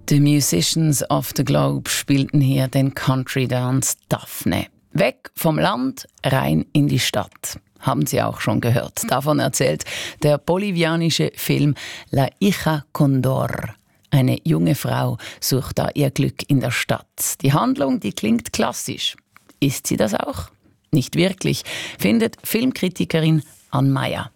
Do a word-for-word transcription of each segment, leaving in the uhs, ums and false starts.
The Musicians of the Globe spielten hier den Country Dance Daphne. Weg vom Land, rein in die Stadt. Haben Sie auch schon gehört. Davon erzählt der bolivianische Film La Hija Condor. Eine junge Frau sucht da ihr Glück in der Stadt. Die Handlung, die klingt klassisch. Ist sie das auch? Nicht wirklich, findet Filmkritikerin Ann Meyer.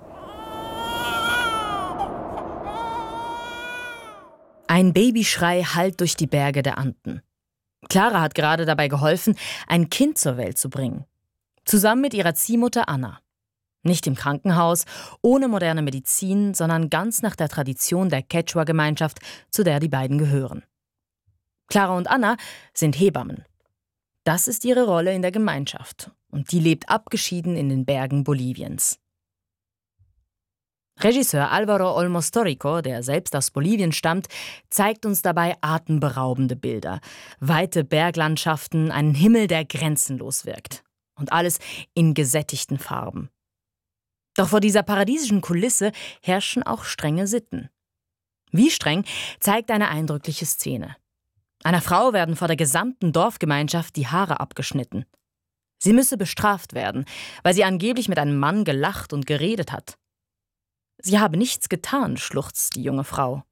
Ein Babyschrei hallt durch die Berge der Anden. Clara hat gerade dabei geholfen, ein Kind zur Welt zu bringen. Zusammen mit ihrer Ziehmutter Anna. Nicht im Krankenhaus, ohne moderne Medizin, sondern ganz nach der Tradition der Quechua-Gemeinschaft, zu der die beiden gehören. Clara und Anna sind Hebammen. Das ist ihre Rolle in der Gemeinschaft. Und die lebt abgeschieden in den Bergen Boliviens. Regisseur Álvaro Olmos Torrico, der selbst aus Bolivien stammt, zeigt uns dabei atemberaubende Bilder. Weite Berglandschaften, einen Himmel, der grenzenlos wirkt. Und alles in gesättigten Farben. Doch vor dieser paradiesischen Kulisse herrschen auch strenge Sitten. Wie streng, zeigt eine eindrückliche Szene. Einer Frau werden vor der gesamten Dorfgemeinschaft die Haare abgeschnitten. Sie müsse bestraft werden, weil sie angeblich mit einem Mann gelacht und geredet hat. Sie habe nichts getan, schluchzt die junge Frau.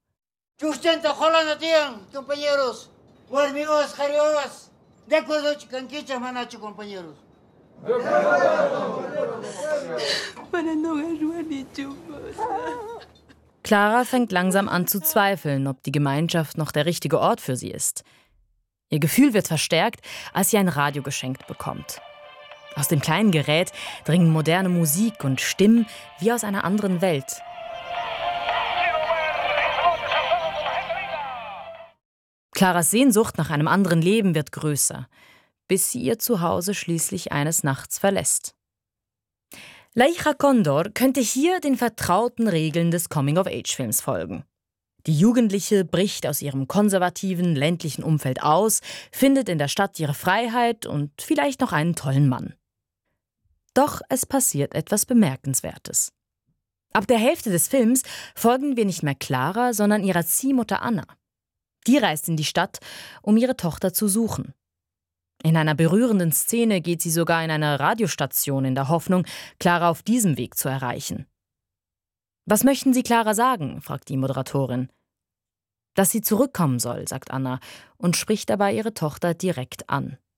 Clara fängt langsam an zu zweifeln, ob die Gemeinschaft noch der richtige Ort für sie ist. Ihr Gefühl wird verstärkt, als sie ein Radio geschenkt bekommt. Aus dem kleinen Gerät dringen moderne Musik und Stimmen wie aus einer anderen Welt. Claras Sehnsucht nach einem anderen Leben wird größer, bis sie ihr Zuhause schließlich eines Nachts verlässt. La Hija Condor könnte hier den vertrauten Regeln des Coming-of-Age-Films folgen. Die Jugendliche bricht aus ihrem konservativen, ländlichen Umfeld aus, findet in der Stadt ihre Freiheit und vielleicht noch einen tollen Mann. Doch es passiert etwas Bemerkenswertes. Ab der Hälfte des Films folgen wir nicht mehr Clara, sondern ihrer Ziehmutter Anna. Die reist in die Stadt, um ihre Tochter zu suchen. In einer berührenden Szene geht sie sogar in eine Radiostation in der Hoffnung, Clara auf diesem Weg zu erreichen. »Was möchten Sie Clara sagen?« fragt die Moderatorin. »Dass sie zurückkommen soll«, sagt Anna und spricht dabei ihre Tochter direkt an.